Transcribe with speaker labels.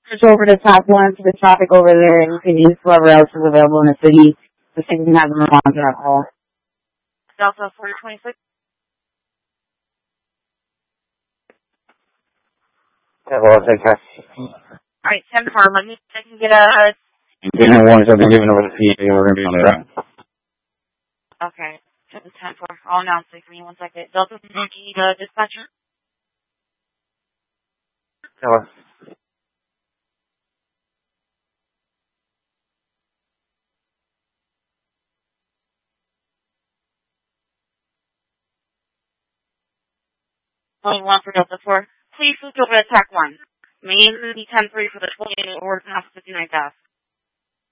Speaker 1: switch over to top one to the traffic over there, and you can use whoever else is available in the city to see if you can have them respond to that call.
Speaker 2: Delta 426.
Speaker 3: Hello, take care.
Speaker 2: Alright, 10-4. Let me see if I can get a...
Speaker 3: Dinner 1-7, giving over the PA. We're going to be on the route.
Speaker 2: Okay. 10-4. I'll announce it. Give me 1 second. Delta Yankee, dispatcher.
Speaker 3: Hello.
Speaker 2: Only 1 for Delta 4. Please switch over to TAC 1. Main 10-3 for the 20 or 59 fast.